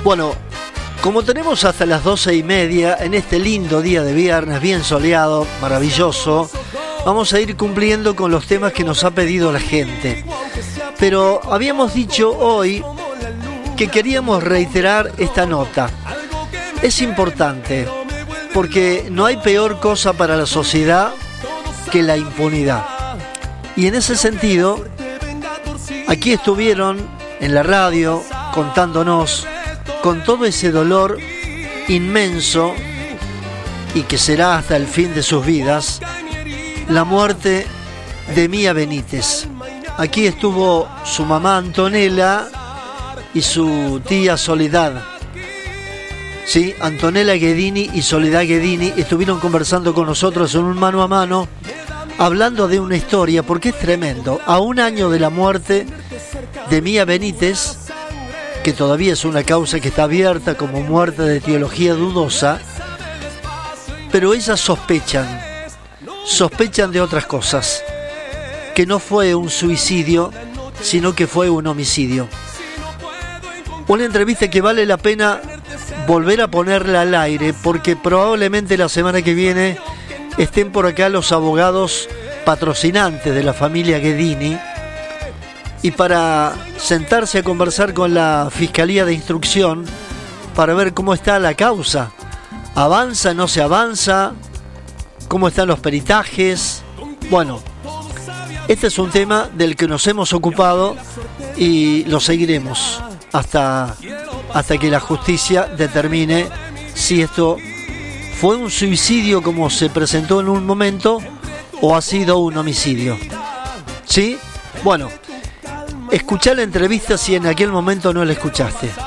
Bueno, como tenemos hasta las 12:30 en este lindo día de viernes, bien soleado, maravilloso, vamos a ir cumpliendo con los temas que nos ha pedido la gente. Pero habíamos dicho hoy que queríamos reiterar esta nota. Es importante, porque no hay peor cosa para la sociedad que la impunidad. Y en ese sentido, aquí estuvieron en la radio contándonos con todo ese dolor inmenso y que será hasta el fin de sus vidas, la muerte de Mía Benítez. Aquí estuvo su mamá Antonella y su tía Soledad. Sí, Antonella Ghedini y Soledad Ghedini estuvieron conversando con nosotros en un mano a mano, hablando de una historia, porque es tremendo. A un año de la muerte de Mía Benítez, que todavía es una causa que está abierta como muerte de etiología dudosa, pero ellas sospechan de otras cosas, que no fue un suicidio, sino que fue un homicidio. Una entrevista que vale la pena volver a ponerla al aire, porque probablemente la semana que viene estén por acá los abogados patrocinantes de la familia Ghedini, y para sentarse a conversar con la Fiscalía de Instrucción para ver cómo está la causa. ¿Avanza, no se avanza? ¿Cómo están los peritajes? Bueno, este es un tema del que nos hemos ocupado y lo seguiremos hasta que la justicia determine si esto fue un suicidio como se presentó en un momento o ha sido un homicidio. ¿Sí? Bueno, escuchá la entrevista si en aquel momento no la escuchaste.